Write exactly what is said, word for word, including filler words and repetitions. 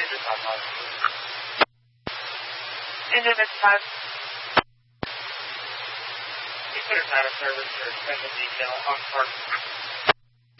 Passenger Top Box. Engine dispatch. You put a title service for a special detail on park.